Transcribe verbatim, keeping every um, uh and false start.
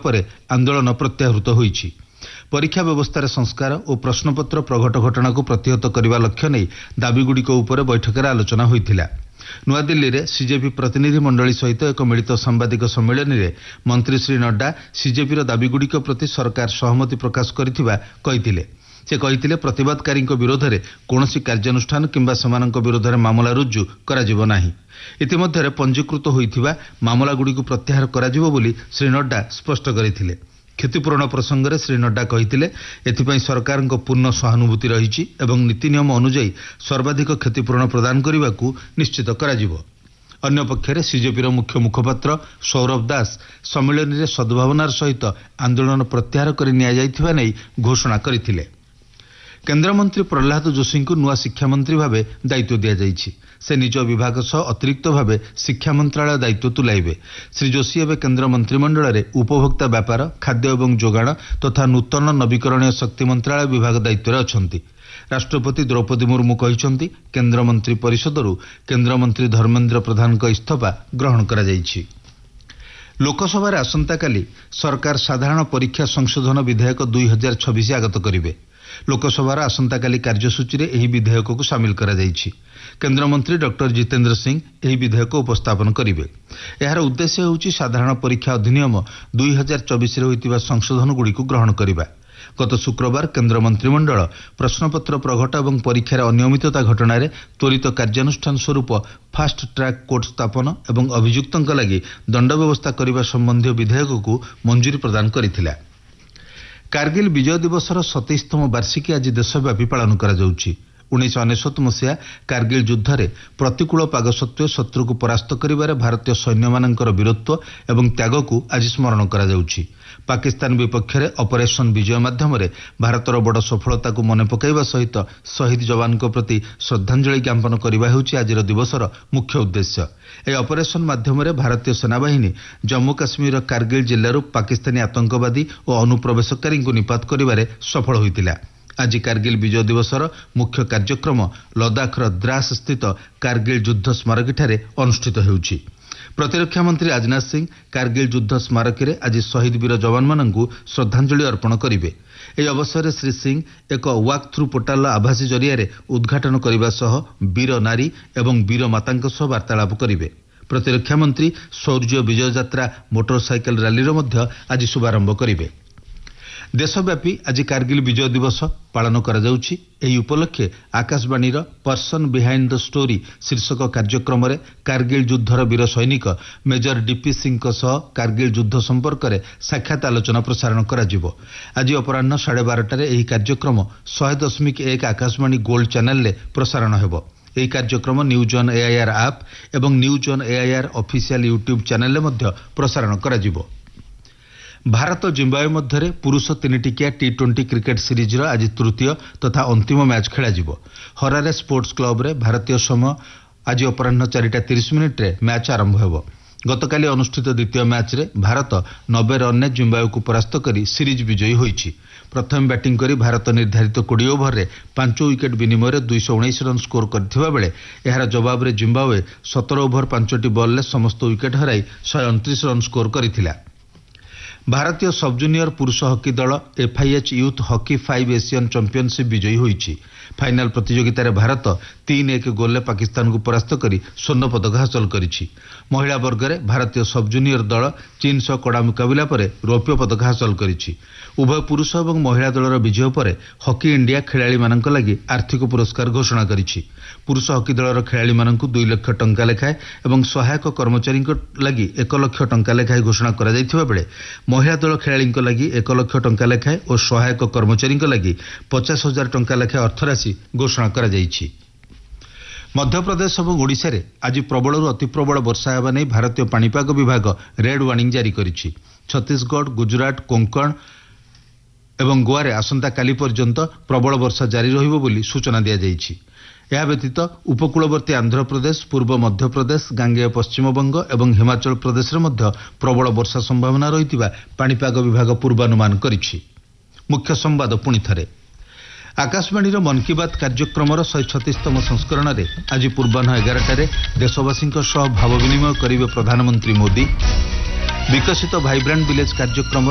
ପରେ ଆନ୍ଦୋଳନ ପ୍ରତ୍ୟାହୃତ ହୋଇଛି। ପରୀକ୍ଷା ବ୍ୟବସ୍ଥାରେ ସଂସ୍କାର ଓ ପ୍ରଶ୍ନପତ୍ର ପ୍ରଘଟ ଘଟଣାକୁ ପ୍ରତିହତ କରିବା ଲକ୍ଷ୍ୟ ନେଇ ଦାବିଗୁଡ଼ିକ ଉପରେ ବୈଠକରେ ଆଲୋଚନା ହୋଇଥିଲା। ନୂଆଦିଲ୍ଲୀରେ ସିଜେପି ପ୍ରତିନିଧି ମଣ୍ଡଳୀ ସହିତ ଏକ ମିଳିତ ସାମ୍ବାଦିକ ସମ୍ମିଳନୀରେ ମନ୍ତ୍ରୀ ଶ୍ରୀ ନଡ୍ଡା ସିଜେପିର ଦାବିଗୁଡ଼ିକ ପ୍ରତି ସରକାର ସହମତି ପ୍ରକାଶ କରିଥିବା କହିଥିଲେ। ସେ କହିଥିଲେ ପ୍ରତିବାଦକାରୀଙ୍କ ବିରୋଧରେ କୌଣସି କାର୍ଯ୍ୟାନୁଷ୍ଠାନ କିମ୍ବା ସେମାନଙ୍କ ବିରୋଧରେ ମାମଲା ରୁଜୁ କରାଯିବ ନାହିଁ। ଇତିମଧ୍ୟରେ ପଞ୍ଜୀକୃତ ହୋଇଥିବା ମାମଲାଗୁଡ଼ିକୁ ପ୍ରତ୍ୟାହାର କରାଯିବ ବୋଲି ଶ୍ରୀ ନଡ୍ଡା ସ୍ପଷ୍ଟ କରିଥିଲେ। କ୍ଷତିପୂରଣ ପ୍ରସଙ୍ଗରେ ଶ୍ରୀ ନଡ୍ଡା କହିଥିଲେ ଏଥିପାଇଁ ସରକାରଙ୍କ ପୂର୍ଣ୍ଣ ସହାନୁଭୂତି ରହିଛି ଏବଂ ନୀତିନିୟମ ଅନୁଯାୟୀ ସର୍ବାଧିକ କ୍ଷତିପୂରଣ ପ୍ରଦାନ କରିବାକୁ ନିଶ୍ଚିତ କରାଯିବ। ଅନ୍ୟପକ୍ଷରେ ସିଜେପିର ମୁଖ୍ୟ ମୁଖପାତ୍ର ସୌରଭ ଦାସ ସମ୍ମିଳନୀରେ ସଦ୍ଭାବନାର ସହିତ ଆନ୍ଦୋଳନ ପ୍ରତ୍ୟାହାର କରି ନିଆଯାଇଥିବା ନେଇ ଘୋଷଣା କରିଥିଲେ। କେନ୍ଦ୍ରମନ୍ତ୍ରୀ ପ୍ରହ୍ଲାଦ ଯୋଶୀଙ୍କୁ ନୂଆ ଶିକ୍ଷାମନ୍ତ୍ରୀ ଭାବେ ଦାୟିତ୍ୱ ଦିଆଯାଇଛି। ସେ ନିଜ ବିଭାଗ ସହ ଅତିରିକ୍ତ ଭାବେ ଶିକ୍ଷା ମନ୍ତ୍ରଣାଳୟ ଦାୟିତ୍ୱ ତୁଲାଇବେ। ଶ୍ରୀ ଯୋଶୀ ଏବେ କେନ୍ଦ୍ର ମନ୍ତ୍ରିମଣ୍ଡଳରେ ଉପଭୋକ୍ତା ବ୍ୟାପାର, ଖାଦ୍ୟ ଏବଂ ଯୋଗାଣ ତଥା ନୂତନ ନବୀକରଣୀୟ ଶକ୍ତି ମନ୍ତ୍ରଣାଳୟ ବିଭାଗ ଦାୟିତ୍ୱରେ ଅଛନ୍ତି। ରାଷ୍ଟ୍ରପତି ଦ୍ରୌପଦୀ ମୁର୍ମୁ କହିଛନ୍ତି କେନ୍ଦ୍ରମନ୍ତ୍ରୀ ପରିଷଦରୁ କେନ୍ଦ୍ରମନ୍ତ୍ରୀ ଧର୍ମେନ୍ଦ୍ର ପ୍ରଧାନଙ୍କ ଇସ୍ତଫା ଗ୍ରହଣ କରାଯାଇଛି। ଲୋକସଭାରେ ଆସନ୍ତାକାଲି ସରକାର ସାଧାରଣ ପରୀକ୍ଷା ସଂଶୋଧନ ବିଧେୟକ ଦୁଇ ହଜାର ଛବିଶ ଆଗତ କରିବେ। ଲୋକସଭାର ଆସନ୍ତାକାଲି କାର୍ଯ୍ୟସୂଚୀରେ ଏହି ବିଧେୟକକୁ ସାମିଲ କରାଯାଇଛି। କେନ୍ଦ୍ରମନ୍ତ୍ରୀ ଡକ୍ଟର ଜିତେନ୍ଦ୍ର ସିଂ ଏହି ବିଧେୟକ ଉପସ୍ଥାପନ କରିବେ। ଏହାର ଉଦ୍ଦେଶ୍ୟ ହେଉଛି ସାଧାରଣ ପରୀକ୍ଷା ଅଧିନିୟମ ଦୁଇ ହଜାର ଚବିଶରେ ହୋଇଥିବା ସଂଶୋଧନଗୁଡ଼ିକୁ ଗ୍ରହଣ କରିବା। ଗତ ଶୁକ୍ରବାର କେନ୍ଦ୍ର ମନ୍ତ୍ରିମଣ୍ଡଳ ପ୍ରଶ୍ନପତ୍ର ପ୍ରଘଟ ଏବଂ ପରୀକ୍ଷାରେ ଅନିୟମିତତା ଘଟଣାରେ ତ୍ୱରିତ କାର୍ଯ୍ୟାନୁଷ୍ଠାନ ସ୍ୱରୂପ ଫାଷ୍ଟ ଟ୍ରାକ୍ କୋର୍ଟ ସ୍ଥାପନ ଏବଂ ଅଭିଯୁକ୍ତଙ୍କ ଲାଗି ଦଣ୍ଡ ବ୍ୟବସ୍ଥା କରିବା ସମ୍ବନ୍ଧୀୟ ବିଧେୟକକୁ ମଞ୍ଜୁରୀ ପ୍ରଦାନ କରିଥିଲା। କାର୍ଗିଲ ବିଜୟ ଦିବସର ସତେଇଶତମ ବାର୍ଷିକୀ ଆଜି ଦେଶବ୍ୟାପୀ ପାଳନ କରାଯାଉଛି। ଉଣେଇଶହ ଅନେଶ୍ୱତ ମସିହା କାର୍ଗିଲ ଯୁଦ୍ଧରେ ପ୍ରତିକୂଳ ପାଗ ସତ୍ତ୍ୱେ ଶତ୍ରୁକୁ ପରାସ୍ତ କରିବାରେ ଭାରତୀୟ ସୈନ୍ୟମାନଙ୍କର ବୀରତ୍ୱ ଏବଂ ତ୍ୟାଗକୁ ଆଜି ସ୍ମରଣ କରାଯାଉଛି। ପାକିସ୍ତାନ ବିପକ୍ଷରେ ଅପରେସନ ବିଜୟ ମାଧ୍ୟମରେ ଭାରତର ବଡ଼ ସଫଳତାକୁ ମନେ ପକାଇବା ସହିତ ଶହୀଦ ଯବାନଙ୍କ ପ୍ରତି ଶ୍ରଦ୍ଧାଞ୍ଜଳି ଜ୍ଞାପନ କରିବା ହେଉଛି ଆଜିର ଦିବସର ମୁଖ୍ୟ ଉଦ୍ଦେଶ୍ୟ। ଏହି ଅପରେସନ ମାଧ୍ୟମରେ ଭାରତୀୟ ସେନାବାହିନୀ ଜମ୍ମୁ କାଶ୍ମୀରର କାର୍ଗିଲ ଜିଲ୍ଲାରୁ ପାକିସ୍ତାନୀ ଆତଙ୍କବାଦୀ ଓ ଅନୁପ୍ରବେଶକାରୀଙ୍କୁ ନିପାତ କରିବାରେ ସଫଳ ହୋଇଥିଲା। ଆଜି କାର୍ଗିଲ ବିଜୟ ଦିବସର ମୁଖ୍ୟ କାର୍ଯ୍ୟକ୍ରମ ଲଦାଖର ଦ୍ରାସ ସ୍ଥିତ କାର୍ଗିଲ ଯୁଦ୍ଧ ସ୍ମାରକୀଠାରେ ଅନୁଷ୍ଠିତ ହେଉଛି। ପ୍ରତିରକ୍ଷା ମନ୍ତ୍ରୀ ରାଜନାଥ ସିଂ କାର୍ଗିଲ ଯୁଦ୍ଧ ସ୍ମାରକୀରେ ଆଜି ଶହୀଦ ବୀର ଯବାନମାନଙ୍କୁ ଶ୍ରଦ୍ଧାଞ୍ଜଳି ଅର୍ପଣ କରିବେ। ଏହି ଅବସରରେ ଶ୍ରୀ ସିଂ ଏକ ୱାକ୍ ଥ୍ରୁ ପୋର୍ଟାଲର ଆଭାସୀ ଜରିଆରେ ଉଦ୍ଘାଟନ କରିବା ସହ ବୀର ନାରୀ ଏବଂ ବୀର ମାତାଙ୍କ ସହ ବାର୍ତ୍ତାଳାପ କରିବେ। ପ୍ରତିରକ୍ଷା ମନ୍ତ୍ରୀ ଶୌର୍ଯ୍ୟ ବିଜୟ ଯାତ୍ରା ମୋଟର ସାଇକେଲ ରାଲିର ମଧ୍ୟ ଆଜି ଶୁଭାରମ୍ଭ କରିବେ। ଦେଶବ୍ୟାପୀ ଆଜି କାର୍ଗିଲ ବିଜୟ ଦିବସ ପାଳନ କରାଯାଉଛି। ଏହି ଉପଲକ୍ଷେ ଆକାଶବାଣୀର ପର୍ସନ ବିହାଇଣ୍ଡ ଦ ଷ୍ଟୋରି ଶୀର୍ଷକ କାର୍ଯ୍ୟକ୍ରମରେ କାର୍ଗିଲ ଯୁଦ୍ଧର ବୀର ସୈନିକ ମେଜର ଡିପି ସିଂଙ୍କ ସହ କାର୍ଗିଲ ଯୁଦ୍ଧ ସମ୍ପର୍କରେ ସାକ୍ଷାତ ଆଲୋଚନା ପ୍ରସାରଣ କରାଯିବ। ଆଜି ଅପରାହ୍ନ ସାଢ଼େ ବାରଟାରେ ଏହି କାର୍ଯ୍ୟକ୍ରମ ଶହେ ଦଶମିକ ଏକ ଆକାଶବାଣୀ ଗୋଲ୍ଡ ଚ୍ୟାନେଲରେ ପ୍ରସାରଣ ହେବ। ଏହି କାର୍ଯ୍ୟକ୍ରମ ନ୍ୟୁଜ୍ ଅନ୍ ଏଆଇଆର ଆପ୍ ଏବଂ news on AIR official YouTube ଚ୍ୟାନେଲରେ ମଧ୍ୟ ପ୍ରସାରଣ କରାଯିବ। ଭାରତ ଜିମ୍ବାୱେ ମଧ୍ୟରେ ପୁରୁଷ ତିନିଟିକିଆ ଟି ଟ୍ୱେଣ୍ଟି କ୍ରିକେଟ ସିରିଜର ଆଜି ତୃତୀୟ ତଥା ଅନ୍ତିମ ମ୍ୟାଚ୍ ଖେଳାଯିବ। ହରାରେ ସ୍ପୋର୍ଟସ କ୍ଲବରେ ଭାରତୀୟ ସମୟ ଆଜି ଅପରାହ୍ନ ଚାରିଟା ତିରିଶ ମିନିଟ୍ରେ ମ୍ୟାଚ୍ ଆରମ୍ଭ ହେବ। ଗତକାଲି ଅନୁଷ୍ଠିତ ଦ୍ୱିତୀୟ ମ୍ୟାଚ୍ରେ ଭାରତ ନବେ ରନ୍ରେ ଜିମ୍ବାୱେକୁ ପରାସ୍ତ କରି ସିରିଜ ବିଜୟୀ ହୋଇଛି। ପ୍ରଥମେ ବ୍ୟାଟିଂ କରି ଭାରତ ନିର୍ଦ୍ଧାରିତ କୋଡ଼ିଏ ଓଭରରେ ପାଞ୍ଚ ୱିକେଟ୍ ବିନିମୟରେ ଦୁଇଶହ ଉଣେଇଶ ରନ୍ ସ୍କୋର କରିଥିବା ବେଳେ ଏହାର ଜବାବରେ ଜିମ୍ବାୱେ ସତର ଓଭର ପାଞ୍ଚଟି ବଲ୍ରେ ସମସ୍ତ ୱିକେଟ୍ ହରାଇ ଶହେ ଅଣତିରିଶ ରନ୍ ସ୍କୋର କରିଥିଲା। ଭାରତୀୟ ସବ୍ ଜୁନିୟର ପୁରୁଷ ହକି ଦଳ FIH youth hockey five Asian championship ବିଜୟୀ ହୋଇଛି। ଫାଇନାଲ ପ୍ରତିଯୋଗିତାରେ ଭାରତ ତିନି ଏକ ଗୋଲରେ ପାକିସ୍ତାନକୁ ପରାସ୍ତ କରି ସ୍ୱର୍ଣ୍ଣପଦକ ହାସଲ କରିଛି। ମହିଳା ବର୍ଗରେ ଭାରତୀୟ ସବ୍ ଜୁନିୟର ଦଳ ଚୀନ ସହ କଡ଼ା ମୁକାବିଲା ପରେ ରୌପ୍ୟ ପଦକ ହାସଲ କରିଛି। ଉଭୟ ପୁରୁଷ ଏବଂ ମହିଳା ଦଳର ବିଜୟ ପରେ ହକି ଇଣ୍ଡିଆ ଖେଳାଳିମାନଙ୍କ ଲାଗି ଆର୍ଥିକ ପୁରସ୍କାର ଘୋଷଣା କରିଛି। ପୁରୁଷ ହକି ଦଳର ଖେଳାଳିମାନଙ୍କୁ ଦୁଇ ଲକ୍ଷ ଟଙ୍କା ଲେଖାଏଁ ଏବଂ ସହାୟକ କର୍ମଚାରୀଙ୍କ ଲାଗି ଏକ ଲକ୍ଷ ଟଙ୍କା ଲେଖାଏଁ ଘୋଷଣା କରାଯାଇଥିବା ବେଳେ ମହିଳା ଦଳ ଖେଳାଳିଙ୍କ ଲାଗି ଏକ ଲକ୍ଷ ଟଙ୍କା ଲେଖାଏଁ ଓ ସହାୟକ କର୍ମଚାରୀଙ୍କ ଲାଗି ପଚାଶ ହଜାର ଟଙ୍କା ଲେଖାଏଁ ଅର୍ଥରାଶି ଘୋଷଣା କରାଯାଇଛି। ମଧ୍ୟପ୍ରଦେଶ ଏବଂ ଓଡ଼ିଶାରେ ଆଜି ପ୍ରବଳରୁ ଅତି ପ୍ରବଳ ବର୍ଷା ହେବା ନେଇ ଭାରତୀୟ ପାଣିପାଗ ବିଭାଗ ରେଡ୍ ୱାର୍ଣ୍ଣିଂ ଜାରି କରିଛି। ଛତିଶଗଡ଼, ଗୁଜରାଟ, କୋଙ୍କଣ ଏବଂ ଗୋଆରେ ଆସନ୍ତାକାଲି ପର୍ଯ୍ୟନ୍ତ ପ୍ରବଳ ବର୍ଷା ଜାରି ରହିବ ବୋଲି ସୂଚନା ଦିଆଯାଇଛି। ଏହା ବ୍ୟତୀତ ଉପକୂଳବର୍ତ୍ତୀ ଆନ୍ଧ୍ରପ୍ରଦେଶ, ପୂର୍ବ ମଧ୍ୟପ୍ରଦେଶ, ଗାଙ୍ଗେୟ ପଶ୍ଚିମବଙ୍ଗ ଏବଂ ହିମାଚଳ ପ୍ରଦେଶରେ ମଧ୍ୟ ପ୍ରବଳ ବର୍ଷା ସମ୍ଭାବନା ରହିଥିବା ପାଣିପାଗ ବିଭାଗ ପୂର୍ବାନୁମାନ କରିଛି। ମୁଖ୍ୟ ସମ୍ବାଦ ପୁଣି ଥରେ। ଆକାଶବାଣୀର ମନ୍ କି ବାତ୍ କାର୍ଯ୍ୟକ୍ରମର ଶହେ ଛତିଶତମ ସଂସ୍କରଣରେ ଆଜି ପୂର୍ବାହ୍ନ ଏଗାରଟାରେ ଦେଶବାସୀଙ୍କ ସହ ଭାବ ବିନିମୟ କରିବେ ପ୍ରଧାନମନ୍ତ୍ରୀ ମୋଦି। ବିକଶିତ ଭାଇବ୍ରାଣ୍ଟ ଭିଲେଜ୍ କାର୍ଯ୍ୟକ୍ରମ